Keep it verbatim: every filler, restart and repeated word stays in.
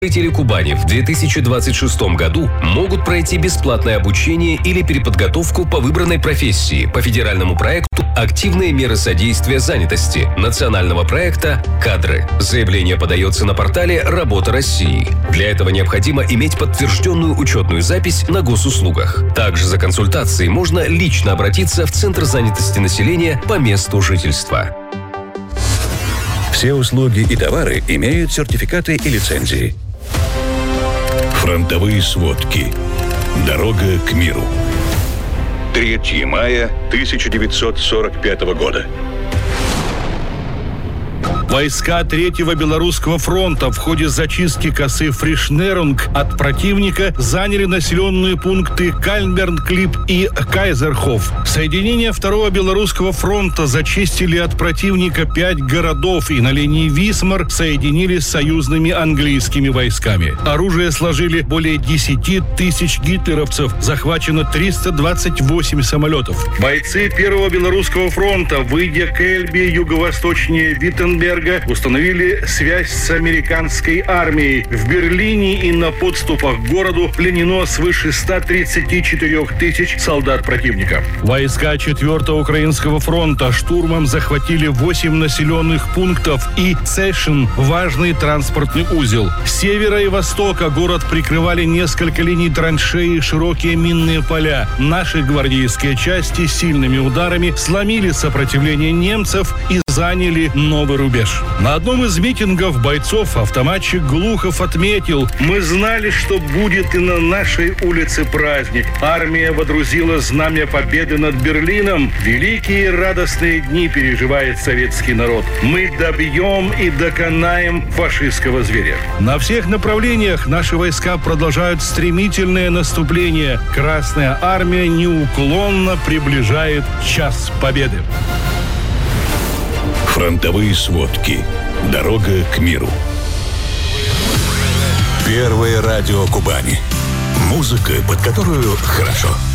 Жители Кубани в две тысячи двадцать шестом году могут пройти бесплатное обучение или переподготовку по выбранной профессии по федеральному проекту «Активные меры содействия занятости» национального проекта «Кадры». Заявление подается на портале «Работа России». Для этого необходимо иметь подтвержденную учетную запись на госуслугах. Также за консультацией можно лично обратиться в Центр занятости населения по месту жительства. Все услуги и товары имеют сертификаты и лицензии. Фронтовые сводки. Дорога к миру. третьего мая тысяча девятьсот сорок пятого года. Войска Третьего Белорусского фронта в ходе зачистки косы Фришнерунг от противника заняли населенные пункты Кальнберн-Клип и Кайзерхоф. Соединения Второго Белорусского фронта зачистили от противника пять городов и на линии Висмар соединились с союзными английскими войсками. Оружие сложили более десяти тысяч гитлеровцев, захвачено триста двадцать восемь самолетов. Бойцы Первого Белорусского фронта, выйдя к Эльбе юго-восточнее Виттенберга, установили связь с американской армией. В Берлине и на подступах к городу пленено свыше ста тридцати четырёх тысяч солдат противника. Войска Четвертого Украинского фронта штурмом захватили восемь населенных пунктов и Цешин, важный транспортный узел. С севера и востока город прикрывали несколько линий траншеи и широкие минные поля. Наши гвардейские части сильными ударами сломили сопротивление немцев и заняли новый рубеж. На одном из митингов бойцов автоматчик Глухов отметил: «Мы знали, что будет и на нашей улице праздник. Армия водрузила знамя победы над Берлином. Великие радостные дни переживает советский народ. Мы добьем и доконаем фашистского зверя». На всех направлениях наши войска продолжают стремительное наступление. Красная армия неуклонно приближает час победы. Фронтовые сводки. Дорога к миру. Первое радио Кубани. Музыка, под которую хорошо.